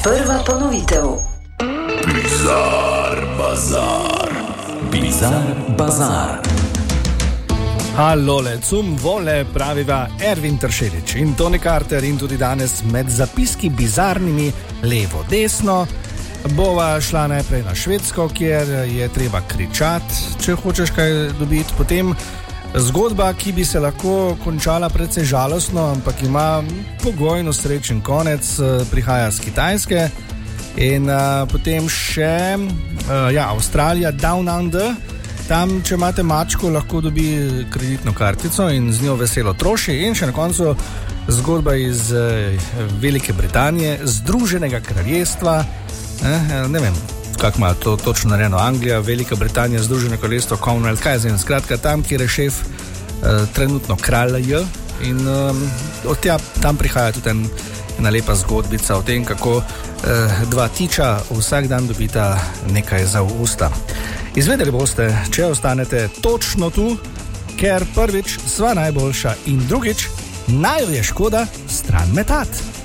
Prva ponovitev. Bizar bazar. Bizar bazar. Halole, cum vole, praviva Ervin Tršelič in Toni Carter, in tudi danes med zapiski bizarnimi levo-desno bova šla najprej na Švedsko, kjer je treba kričati, če hočeš kaj dobiti. Potem zgodba, ki bi se lahko končala precej žalostno, ampak ima pogojno srečen konec, prihaja z Kitajske. In potem še Avstralija, Down Under. Tam, če imate mačko, lahko dobi kreditno kartico in z njo veselo troši. In še na koncu zgodba iz Velike Britanije, Združenega kraljestva. Ne vem, kako ima to točno narejeno. Anglija, Velika Britanija, Združeno kraljestvo, Commonwealth, kaj zdaj? Skratka, tam, kjer je šef trenutno kralj. In tam prihaja tudi ena lepa zgodbica o tem, kako dva tiča vsak dan dobita nekaj za usta. Izvedeli boste, če ostanete točno tu, ker prvič sva najboljša in drugič, naju je škoda stran metati.